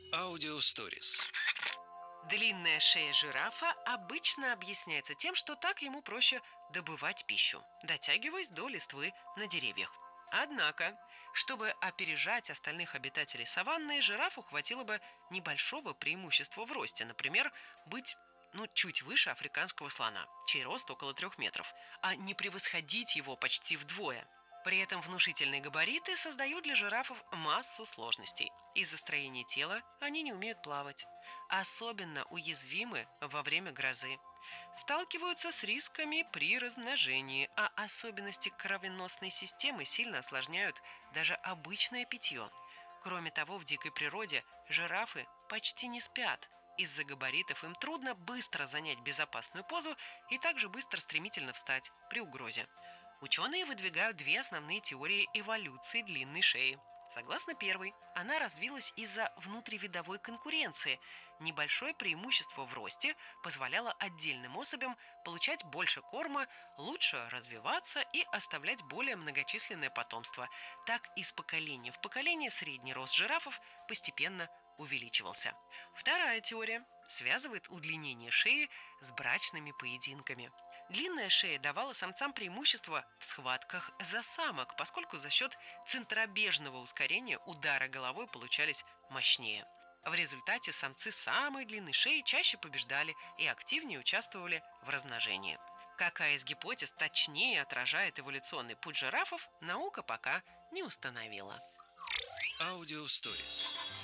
Аудиосторис. Длинная шея жирафа обычно объясняется тем, что так ему проще добывать пищу, дотягиваясь до листвы на деревьях. Однако, чтобы опережать остальных обитателей саванны, жирафу хватило бы небольшого преимущества в росте, например, быть чуть выше африканского слона, чей рост около 3 метров, а не превосходить его почти вдвое. При этом внушительные габариты создают для жирафов массу сложностей. Из-за строения тела они не умеют плавать. Особенно уязвимы во время грозы. Сталкиваются с рисками при размножении, а особенности кровеносной системы сильно осложняют даже обычное питье. Кроме того, в дикой природе жирафы почти не спят. Из-за габаритов им трудно быстро занять безопасную позу и также быстро стремительно встать при угрозе. Ученые выдвигают две основные теории эволюции длинной шеи. Согласно первой, она развилась из-за внутривидовой конкуренции. Небольшое преимущество в росте позволяло отдельным особям получать больше корма, лучше развиваться и оставлять более многочисленное потомство. Так из поколения в поколение средний рост жирафов постепенно увеличивался. Вторая теория связывает удлинение шеи с брачными поединками. Длинная шея давала самцам преимущество в схватках за самок, поскольку за счет центробежного ускорения удары головой получались мощнее. В результате самцы самой длинной шеи чаще побеждали и активнее участвовали в размножении. Какая из гипотез точнее отражает эволюционный путь жирафов, наука пока не установила. Аудиосторис.